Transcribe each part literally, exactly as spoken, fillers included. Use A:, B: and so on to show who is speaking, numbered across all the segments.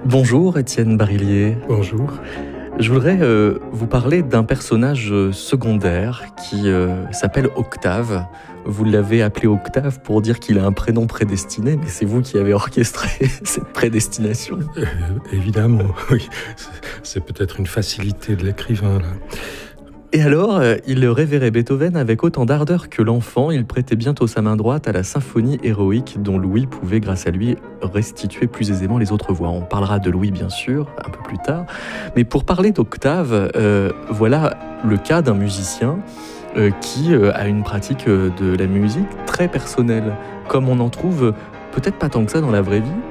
A: Bonjour Étienne Barillier.
B: Bonjour.
A: Je voudrais euh, vous parler d'un personnage secondaire qui euh, s'appelle Octave. Vous l'avez appelé Octave pour dire qu'il a un prénom prédestiné, mais c'est vous qui avez orchestré cette prédestination.
B: Euh, évidemment, oui. C'est peut-être une facilité de l'écrivain, là.
A: Et alors, euh, il révérait Beethoven avec autant d'ardeur que l'enfant. Il prêtait bientôt sa main droite à la symphonie héroïque dont Louis pouvait, grâce à lui, restituer plus aisément les autres voix. On parlera de Louis, bien sûr, un peu plus tard. Mais pour parler d'Octave, euh, voilà le cas d'un musicien euh, qui euh, a une pratique euh, de la musique très personnelle, comme on en trouve peut-être pas tant que ça dans la vraie vie.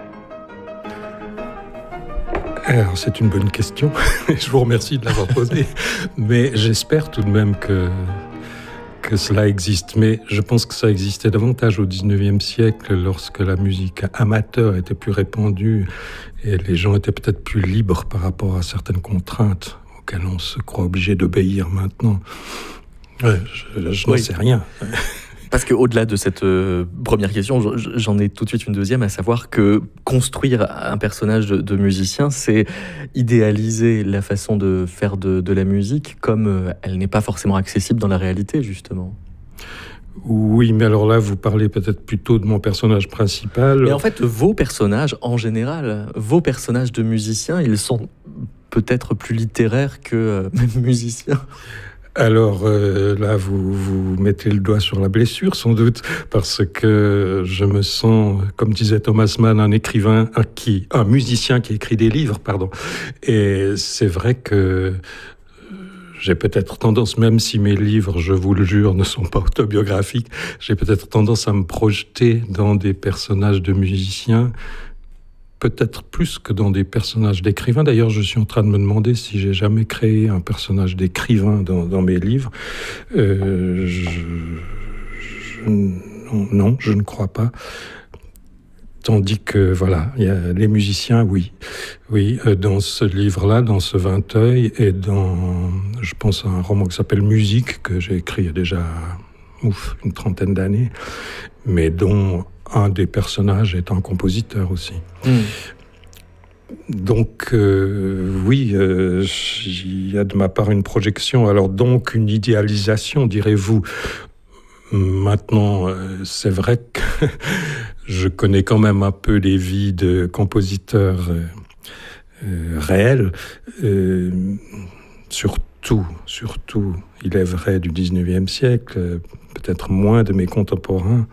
B: Alors, c'est une bonne question. Je vous remercie de l'avoir posée. Mais j'espère tout de même que, que cela existe. Mais je pense que ça existait davantage au dix-neuvième siècle, lorsque la musique amateur était plus répandue et les gens étaient peut-être plus libres par rapport à certaines contraintes auxquelles on se croit obligé d'obéir maintenant. Ouais, je, je oui. n'en sais rien.
A: Parce qu'au-delà de cette euh, première question, j'en ai tout de suite une deuxième, à savoir que construire un personnage de, de musicien, c'est idéaliser la façon de faire de, de la musique comme euh, elle n'est pas forcément accessible dans la réalité, justement.
B: Oui, mais alors là, vous parlez peut-être plutôt de mon personnage principal.
A: Mais en fait, vos personnages, en général, vos personnages de musiciens, ils sont peut-être plus littéraires que euh, même musiciens.
B: Alors euh, là, vous, vous mettez le doigt sur la blessure, sans doute, parce que je me sens, comme disait Thomas Mann, un écrivain, un, qui, un musicien qui écrit des livres, pardon. Et c'est vrai que j'ai peut-être tendance, même si mes livres, je vous le jure, ne sont pas autobiographiques, j'ai peut-être tendance à me projeter dans des personnages de musiciens, peut-être plus que dans des personnages d'écrivains. D'ailleurs, je suis en train de me demander si j'ai jamais créé un personnage d'écrivain dans, dans mes livres. Euh, je, je, non, non, je ne crois pas. Tandis que, voilà, il y a les musiciens, oui. Oui, dans ce livre-là, dans ce Vinteuil, et dans, je pense à un roman qui s'appelle Musique, que j'ai écrit il y a déjà, ouf, une trentaine d'années, mais dont un des personnages est un compositeur aussi. Mmh. Donc, euh, oui, euh, il y a de ma part une projection, alors donc une idéalisation, direz-vous. Maintenant, euh, c'est vrai que je connais quand même un peu les vies de compositeurs euh, euh, réels, euh, surtout, surtout, il est vrai, du dix-neuvième siècle, euh, peut-être moins de mes contemporains.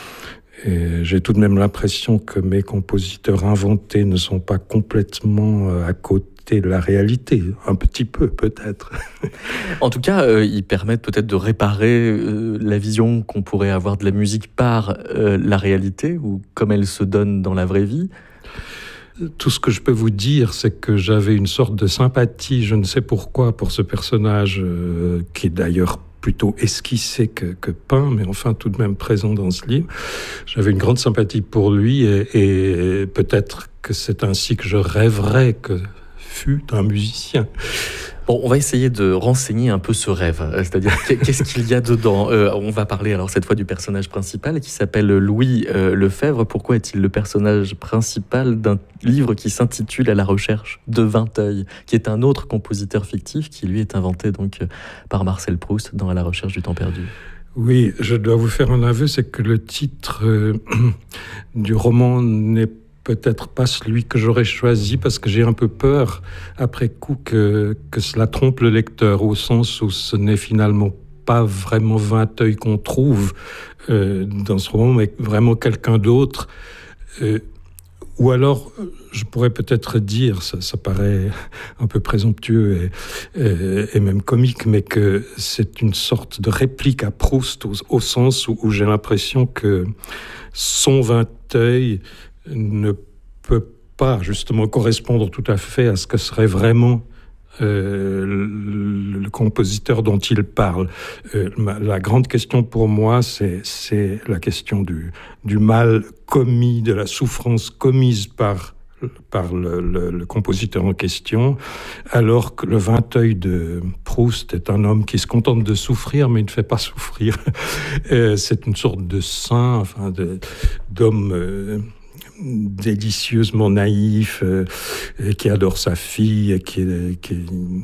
B: Et j'ai tout de même l'impression que mes compositeurs inventés ne sont pas complètement à côté de la réalité. Un petit peu, peut-être.
A: En tout cas, euh, ils permettent peut-être de réparer euh, la vision qu'on pourrait avoir de la musique par euh, la réalité, ou comme elle se donne dans la vraie vie.
B: Tout ce que je peux vous dire, c'est que j'avais une sorte de sympathie, je ne sais pourquoi, pour ce personnage euh, qui est d'ailleurs plutôt esquissé que, que peint, mais enfin tout de même présent dans ce livre. J'avais une grande sympathie pour lui et, et peut-être que c'est ainsi que je rêverais que fût un musicien.
A: Bon, on va essayer de renseigner un peu ce rêve, c'est-à-dire qu'est-ce qu'il y a dedans. Euh, on va parler alors cette fois du personnage principal qui s'appelle Louis euh, Lefebvre. Pourquoi est-il le personnage principal d'un livre qui s'intitule À la recherche de Vinteuil, qui est un autre compositeur fictif qui lui est inventé donc par Marcel Proust dans À la recherche du temps perdu?
B: Oui, je dois vous faire un aveu, c'est que le titre euh, du roman n'est peut-être pas celui que j'aurais choisi, parce que j'ai un peu peur, après coup, que, que cela trompe le lecteur, au sens où ce n'est finalement pas vraiment Vinteuil qu'on trouve euh, dans ce roman, mais vraiment quelqu'un d'autre. Euh, ou alors, je pourrais peut-être dire, ça, ça paraît un peu présomptueux et, et, et même comique, mais que c'est une sorte de réplique à Proust, au, au sens où, où j'ai l'impression que son Vinteuil ne peut pas justement correspondre tout à fait à ce que serait vraiment euh, le, le compositeur dont il parle. Euh, la grande question pour moi, c'est, c'est la question du, du mal commis, de la souffrance commise par, par le, le, le compositeur en question, alors que le Vinteuil de Proust est un homme qui se contente de souffrir, mais il ne fait pas souffrir. Euh, c'est une sorte de saint, enfin de, d'homme... Euh, délicieusement naïf, euh, et qui adore sa fille, et qui, qui,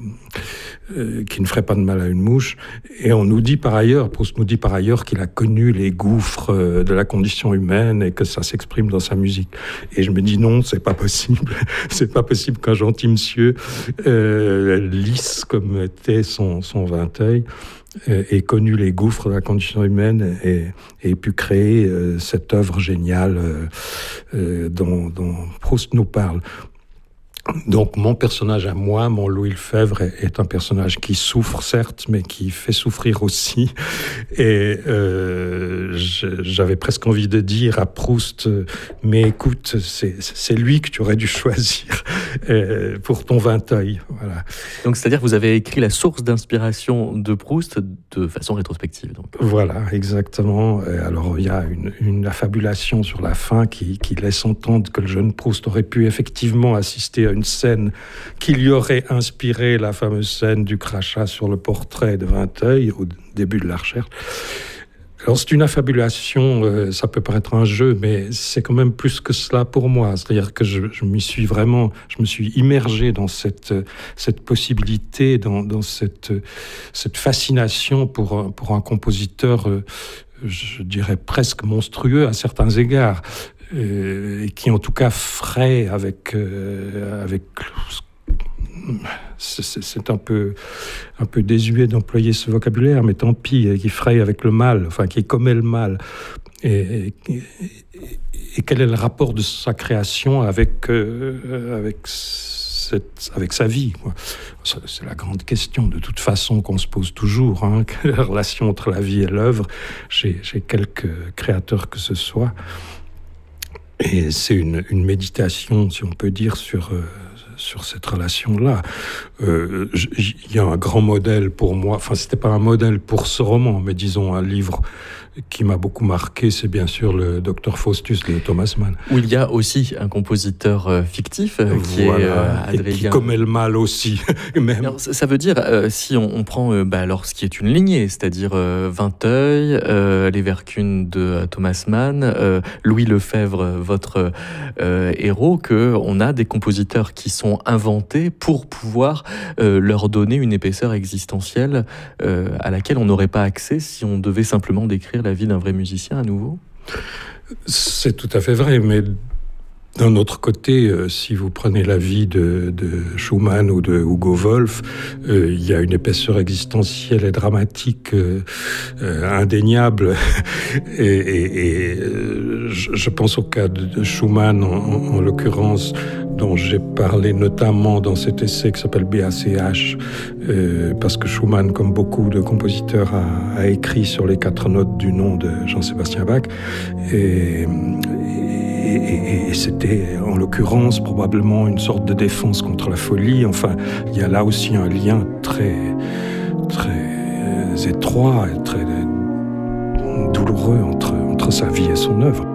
B: euh, qui ne ferait pas de mal à une mouche. Et on nous dit par ailleurs, Proust nous dit par ailleurs qu'il a connu les gouffres euh, de la condition humaine et que ça s'exprime dans sa musique. Et je me dis non, c'est pas possible. C'est pas possible qu'un gentil monsieur, euh, lisse comme était son, son Vinteuil, ait connu les gouffres de la condition humaine et ait pu créer euh, cette œuvre géniale euh, euh, dont, dont Proust nous parle. Donc mon personnage à moi, mon Louis Lefebvre, est, est un personnage qui souffre certes, mais qui fait souffrir aussi. Et euh, je, j'avais presque envie de dire à Proust, mais écoute, c'est, c'est lui que tu aurais dû choisir euh, pour ton Vinteuil. Voilà.
A: Donc c'est-à-dire que vous avez écrit la source d'inspiration de Proust de façon rétrospective. Donc.
B: Voilà, exactement. Et alors il y a une, une affabulation sur la fin qui, qui laisse entendre que le jeune Proust aurait pu effectivement assister à une scène qui lui aurait inspiré la fameuse scène du crachat sur le portrait de Vinteuil au début de la recherche. Alors c'est une affabulation, euh, ça peut paraître un jeu, mais c'est quand même plus que cela pour moi. C'est-à-dire que je, je m'y suis vraiment, je me suis immergé dans cette cette possibilité, dans, dans cette cette fascination pour pour un compositeur, euh, je dirais presque monstrueux à certains égards. Euh, et qui en tout cas fraye avec euh, avec c'est, c'est un peu un peu désuet d'employer ce vocabulaire, mais tant pis, qui fraye avec le mal, enfin qui commet le mal. Et, et, et quel est le rapport de sa création avec euh, avec cette, avec sa vie, quoi. C'est la grande question de toute façon qu'on se pose toujours, hein, quelle est la relation entre la vie et l'œuvre chez, chez quelque créateur que ce soit. Et c'est une, une méditation, si on peut dire, sur, euh, sur cette relation-là. Euh, il y a un grand modèle pour moi, enfin, c'était pas un modèle pour ce roman, mais disons un livre qui m'a beaucoup marqué, c'est bien sûr le Docteur Faustus de Thomas Mann.
A: Où il y a aussi un compositeur euh, fictif euh, qui
B: voilà.
A: est euh, Adrien.
B: Et qui commet le mal aussi. Même.
A: Alors, ça veut dire, euh, si on, on prend euh, bah, alors, ce qui est une lignée, c'est-à-dire euh, Vinteuil, euh, les Vercunes de euh, Thomas Mann, euh, Louis Lefebvre, votre euh, héros, qu'on a des compositeurs qui sont inventés pour pouvoir euh, leur donner une épaisseur existentielle euh, à laquelle on n'aurait pas accès si on devait simplement décrire la vie d'un vrai musicien à nouveau.
B: C'est tout à fait vrai, mais d'un autre côté, euh, si vous prenez la vie de, de Schumann ou de Hugo Wolf, euh, il y a une épaisseur existentielle et dramatique euh, euh, indéniable. et et, et euh, je, je pense au cas de, de Schumann, en, en, en l'occurrence, dont j'ai parlé notamment dans cet essai qui s'appelle B A C H, euh, parce que Schumann, comme beaucoup de compositeurs, a, a écrit sur les quatre notes du nom de Jean-Sébastien Bach. Et, et, et, et c'était, en l'occurrence, probablement une sorte de défense contre la folie. Enfin, il y a là aussi un lien très, très étroit et très douloureux entre, entre sa vie et son œuvre.